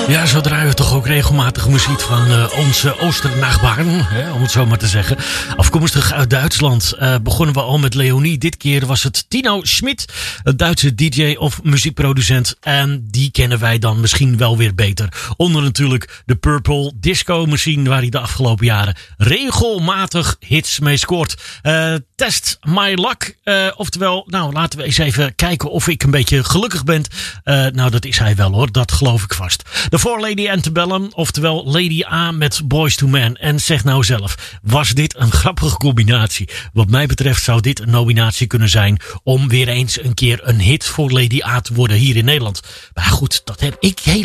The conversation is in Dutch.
Ja, zo draaien we toch ook regelmatig muziek van onze Oosternachbarn, om het zo maar te zeggen. Afkomstig uit Duitsland begonnen we al met Leonie. Dit keer was het Tino Schmid, een Duitse DJ of muziekproducent. En die kennen wij dan misschien wel weer beter. Onder natuurlijk de Purple Disco Machine, waar hij de afgelopen jaren regelmatig hits mee scoort. Test My Luck, oftewel, nou laten we eens even kijken of ik een beetje gelukkig ben. Nou, dat is hij wel hoor, dat geloof ik vast. Daarvoor Lady Antebellum, oftewel Lady A met Boyz II Men. En zeg nou zelf, was dit een grappige combinatie? Wat mij betreft zou dit een nominatie kunnen zijn om weer eens een keer een hit voor Lady A te worden hier in Nederland. Maar goed, dat heb ik heel